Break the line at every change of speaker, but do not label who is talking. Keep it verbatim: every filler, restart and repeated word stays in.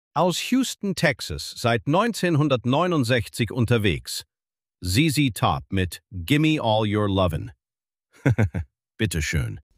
Aus Houston, Texas, seit neunzehnhundertneunundsechzig unterwegs. Z Z Top mit Gimme All Your Lovin'. Bitteschön.